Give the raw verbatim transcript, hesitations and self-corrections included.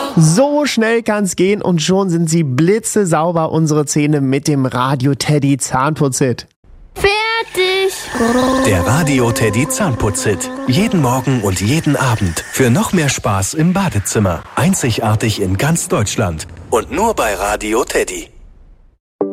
So schnell kann's gehen und schon sind sie blitzesauber, unsere Zähne mit dem Radio Teddy Zahnputzhit. Fertig! Der Radio Teddy Zahnputzhit. Jeden Morgen und jeden Abend. Für noch mehr Spaß im Badezimmer. Einzigartig in ganz Deutschland. Und nur bei Radio Teddy.